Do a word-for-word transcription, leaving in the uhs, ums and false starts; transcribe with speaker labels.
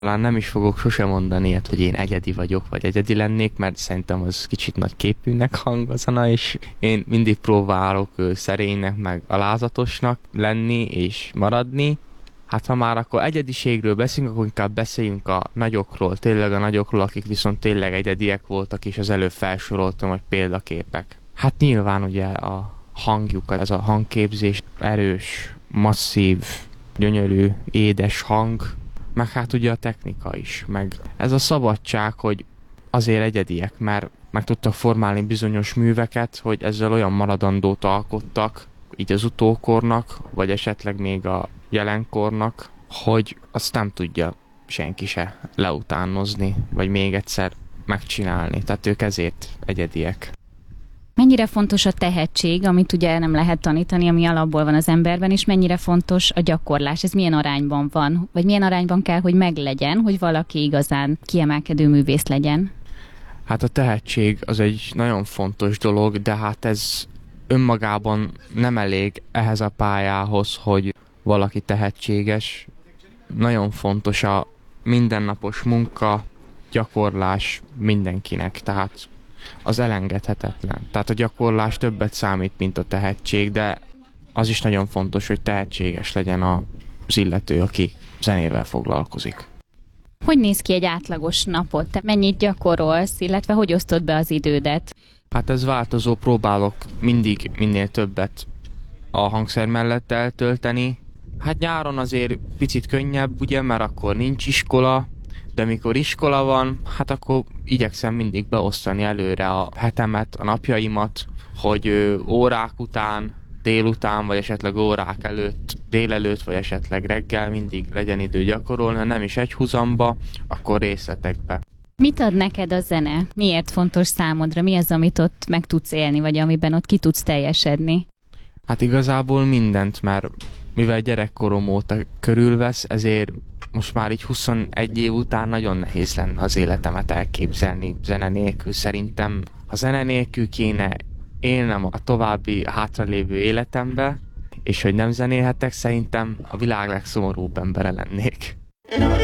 Speaker 1: Talán nem is fogok sose mondani ilyet, hogy én egyedi vagyok, vagy egyedi lennék, mert szerintem az kicsit nagy képűnek hangozana, és én mindig próbálok ö, szerénynek, meg alázatosnak lenni és maradni. Hát ha már akkor egyediségről beszélünk, akkor inkább beszéljünk a nagyokról, tényleg a nagyokról, akik viszont tényleg egyediek voltak, és az előbb felsoroltam, hogy példaképek. Hát nyilván ugye a hangjuk, ez a hangképzés erős, masszív, gyönyörű, édes hang, meg hát ugye a technika is, meg ez a szabadság, hogy azért egyediek, mert meg tudtak formálni bizonyos műveket, hogy ezzel olyan maradandót alkottak, így az utókornak, vagy esetleg még a jelenkornak, hogy azt nem tudja senki se leutánozni, vagy még egyszer megcsinálni. Tehát ők ezért egyediek.
Speaker 2: Mennyire fontos a tehetség, amit ugye nem lehet tanítani, ami alapból van az emberben, és mennyire fontos a gyakorlás? Ez milyen arányban van? Vagy milyen arányban kell, hogy meglegyen, hogy valaki igazán kiemelkedő művész legyen?
Speaker 1: Hát a tehetség az egy nagyon fontos dolog, de hát ez önmagában nem elég ehhez a pályához, hogy valaki tehetséges. Nagyon fontos a mindennapos munka, gyakorlás mindenkinek, tehát az elengedhetetlen. Tehát a gyakorlás többet számít, mint a tehetség, de az is nagyon fontos, hogy tehetséges legyen az illető, aki zenével foglalkozik.
Speaker 2: Hogy néz ki egy átlagos napot? Te mennyit gyakorolsz, illetve hogy osztod be az idődet?
Speaker 1: Hát ez változó, próbálok mindig minél többet a hangszer mellett eltölteni. Hát nyáron azért picit könnyebb, ugye, mert akkor nincs iskola, de mikor iskola van, hát akkor igyekszem mindig beosztani előre a hetemet, a napjaimat, hogy ö, órák után, délután, vagy esetleg órák előtt, délelőtt, vagy esetleg reggel mindig legyen idő gyakorolni, ha nem is egy húzamba, akkor részletekbe.
Speaker 2: Mit ad neked a zene? Miért fontos számodra? Mi az, amit ott meg tudsz élni, vagy amiben ott ki tudsz teljesedni?
Speaker 1: Hát igazából mindent, mert mivel gyerekkorom óta körülvesz, ezért most már így huszonegy év után nagyon nehéz lenne az életemet elképzelni zene nélkül. Szerintem a zene nélkül kéne élnem a további hátralévő életembe, és hogy nem zenélhetek, szerintem a világ legszomorúbb embere lennék.